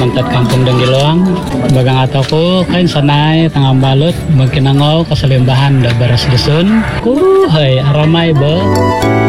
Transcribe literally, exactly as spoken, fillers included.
mantat kampung Denggiloang bagang ataku kain sanai tengah balut mungkin nangau keselimbahan da beres dusun uh hai aramai be